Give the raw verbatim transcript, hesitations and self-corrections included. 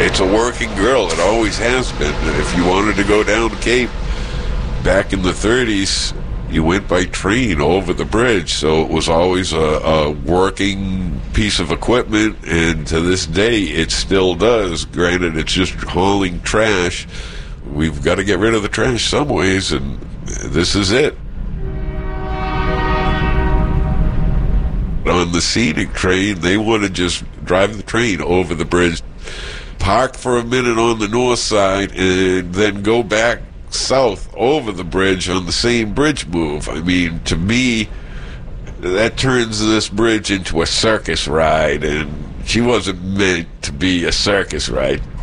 it's a working girl. It always has been. If you wanted to go down the Cape back in the thirties, you went by train over the bridge, so it was always a, a working piece of equipment, and to this day it still does. Granted, it's just hauling trash. We've got to get rid of the trash some ways, and this is it. On the scenic train, they want to just drive the train over the bridge, park for a minute on the north side, and then go back south over the bridge on the same bridge move. I mean, to me, that turns this bridge into a circus ride, and she wasn't meant to be a circus ride.